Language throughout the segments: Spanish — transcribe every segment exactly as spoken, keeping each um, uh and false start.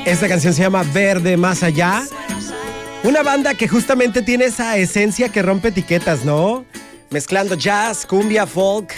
Esta canción se llama Verde Más Allá. Una banda que justamente tiene esa esencia que rompe etiquetas, ¿no? Mezclando jazz, cumbia, folk.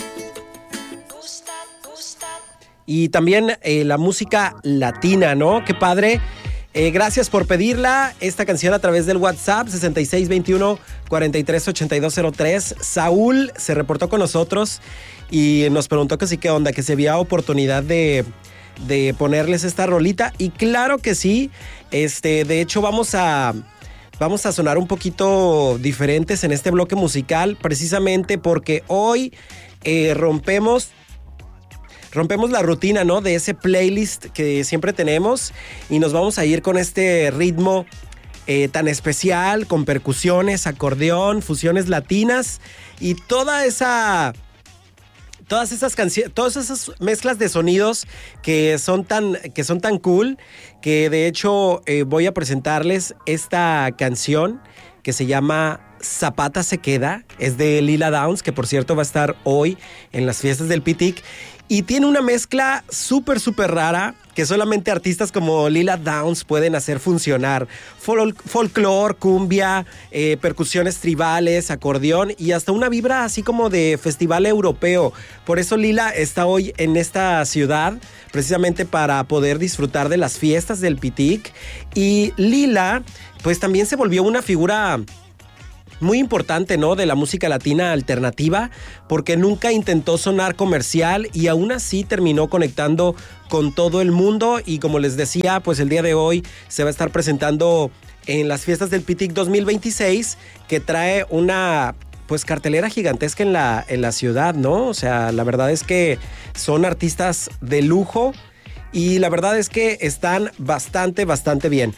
Y también eh, la música latina, ¿no? Qué padre. Eh, gracias por pedirla, esta canción a través del WhatsApp sesenta y seis veintiuno cuarenta y tres ochenta y dos cero tres. Saúl se reportó con nosotros y nos preguntó que sí, qué onda, que se había oportunidad de, de ponerles esta rolita. Y claro que sí, este, de hecho vamos a, vamos a sonar un poquito diferentes en este bloque musical, precisamente porque hoy eh, rompemos... Rompemos la rutina, ¿no? De ese playlist que siempre tenemos y nos vamos a ir con este ritmo eh, tan especial, con percusiones, acordeón, fusiones latinas y toda esa... Todas esas canciones, todas esas mezclas de sonidos que son tan, que son tan cool, que de hecho eh, voy a presentarles esta canción que se llama Zapata se queda, es de Lila Downs, que por cierto va a estar hoy en las fiestas del Pitic. Y tiene una mezcla súper, súper rara que solamente artistas como Lila Downs pueden hacer funcionar. Fol- folclor, cumbia, eh, percusiones tribales, acordeón y hasta una vibra así como de festival europeo. Por eso Lila está hoy en esta ciudad precisamente para poder disfrutar de las fiestas del Pitic. Y Lila pues también se volvió una figura muy importante, ¿no? De la música latina alternativa, porque nunca intentó sonar comercial y aún así terminó conectando con todo el mundo. Y como les decía, pues el día de hoy se va a estar presentando en las fiestas del Pitic dos mil veintiséis, que trae una pues cartelera gigantesca en la, en la ciudad, ¿no? O sea, la verdad es que son artistas de lujo y la verdad es que están bastante, bastante bien.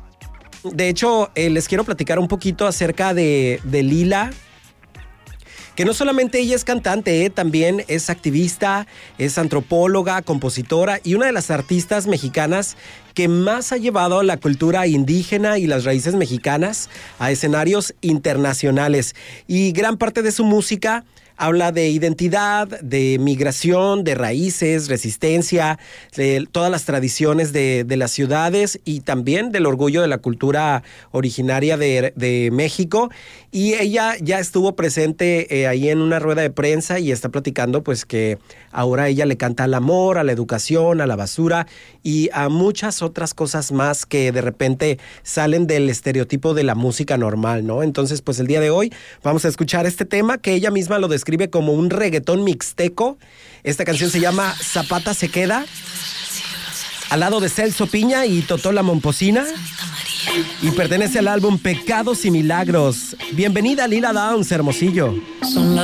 De hecho, eh, les quiero platicar un poquito acerca de, de Lila, que no solamente ella es cantante, eh, también es activista, es antropóloga, compositora y una de las artistas mexicanas que más ha llevado la cultura indígena y las raíces mexicanas a escenarios internacionales. Y gran parte de su música habla de identidad, de migración, de raíces, resistencia, de todas las tradiciones de, de las ciudades y también del orgullo de la cultura originaria de, de México. Y ella ya estuvo presente eh, ahí en una rueda de prensa y está platicando pues que ahora ella le canta al amor, a la educación, a la basura y a muchas otras cosas más que de repente salen del estereotipo de la música normal, ¿no? Entonces pues el día de hoy vamos a escuchar este tema que ella misma lo describe escribe como un reggaetón mixteco. Esta canción se llama Zapata se queda, al lado de Celso Piña y Totó la Momposina, y pertenece al álbum Pecados y Milagros. Bienvenida Lila Downs, Hermosillo. Son